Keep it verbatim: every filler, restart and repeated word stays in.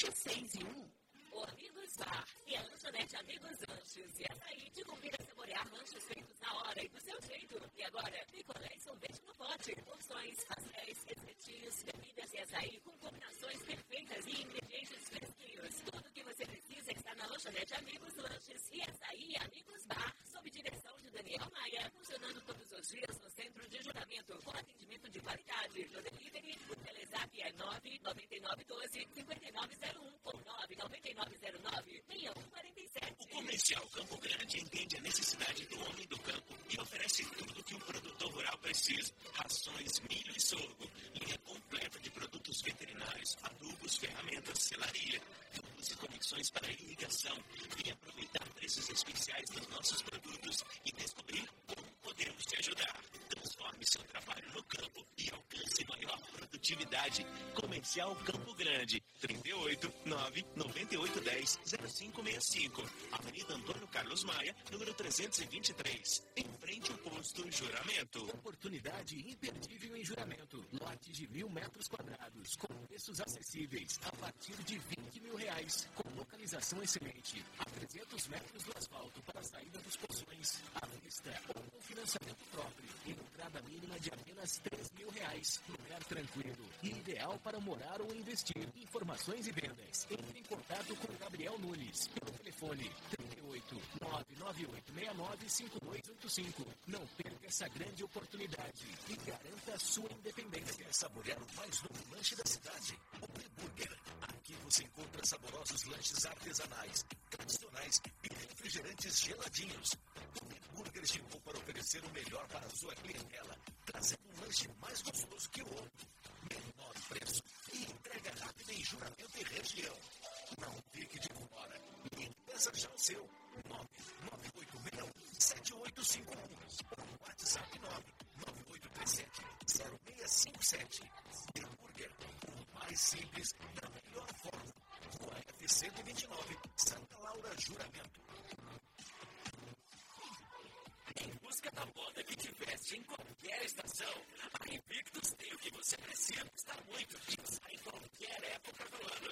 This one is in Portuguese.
lanches seis e um. O Amigos Bar e a lanchonete Amigos Lanches. E açaí te convida a saborear lanches feitos na hora e do seu jeito. E agora, picolé e sorvete no pote. Porções, pastéis, espetinhos, bebidas e açaí com combinações perfeitas e ingredientes fresquinhos. Tudo que você precisa está na lanchonete Amigos Lanches e açaí Amigos Bar. Sob direção de Daniel Maia. Funcionando todos os dias no centro de juramento. Com atendimento de qualidade. No delivery, o Telezap é nove nove nove um dois cinco nove zero um ou nove nove nove zero nove seis um quatro sete. O Comercial Campo Grande entende a necessidade do homem do campo e oferece tudo que o produtor rural precisa. Rações, milho e sorgo, linha completa de produtos veterinários, adubos, ferramentas, selaria, tubos e conexões para irrigação. Venha aproveitar preços especiais dos nossos produtos e descobrir como podemos te ajudar. Transforme seu trabalho no campo e alcance maior produtividade. Comercial Campo Grande, trinta e oito, nove nove oito um zero, zero cinco seis cinco. Avenida Antônio Carlos Maia, número trezentos e vinte e três. Em frente ao posto Juramento. Oportunidade imperdível em Juramento. Lote de mil metros quadrados, com preços acessíveis, a partir de vinte mil reais. Com localização excelente, a trezentos metros do asfalto para a saída dos poções. À vista ou com financiamento próprio. Entrada mínima de apenas três mil reais. Lugar tranquilo e ideal para morar ou investir. Informações e vendas. Entre em contato com Gabriel Nunes pelo telefone trinta e oito, nove nove oito seis nove cinco dois oito cinco. Não perca essa grande oportunidade e garanta a sua independência. Quer saborear o mais novo lanche da cidade? O Burger. Aqui você encontra saborosos lanches artesanais, tradicionais e refrigerantes geladinhos. O Burger chegou para oferecer o melhor para a sua clientela, trazendo um lanche mais gostoso que o outro. Menor preço e entrega rápida em Juramento e região. Não fique de fora e peça já o seu. nove nove oito seis um sete oito cinco um ou WhatsApp nove nove oito três sete zero seis cinco sete. Burger, o mais simples da melhor forma. Rua F cento e vinte e nove, Santa Laura, Juramento. Em busca da moda que te veste em qualquer estação, a Invictus tem o que você precisa. Está muito fixa em qualquer época do ano.